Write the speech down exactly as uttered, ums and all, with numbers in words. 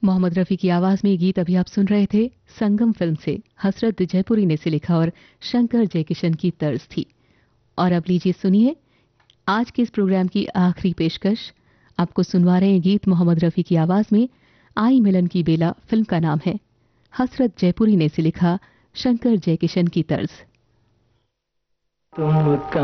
मोहम्मद रफ़ी की आवाज में ये गीत अभी आप सुन रहे थे संगम फिल्म से। हसरत जयपुरी ने इसे लिखा और शंकर जयकिशन की तर्ज थी। और अब लीजिए सुनिए आज के इस प्रोग्राम की आखिरी पेशकश। आपको सुनवा रहे हैं गीत मोहम्मद रफ़ी की आवाज में। आई मिलन की बेला फिल्म का नाम है। हसरत जयपुरी ने इसे लिखा, शंकर जयकिशन की तर्ज। तुम